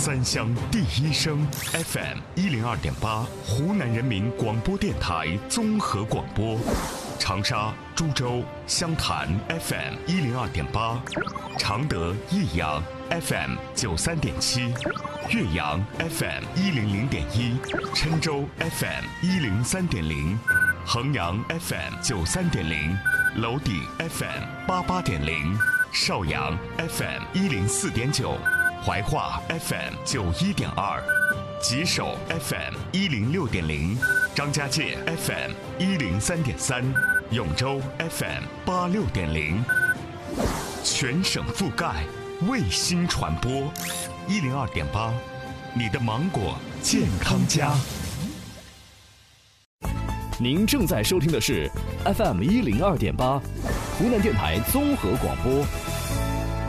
三乡第一声 FM 102.8，湖南人民广播电台综合广播。长沙、株洲、湘潭 FM 102.8，常德、益阳 FM 93.7，岳阳 FM 100.1，郴州 FM 103.0，衡阳 FM 93.0，娄底 FM 88.0，邵阳 FM 104.9，怀化 FM 91.2，吉首 FM 106.0，张家界 FM 103.3，永州 FM 86.0，全省覆盖，卫星传播，102.8，你的芒果健康家。 您正在收听的是 FM 102.8，湖南电台综合广播。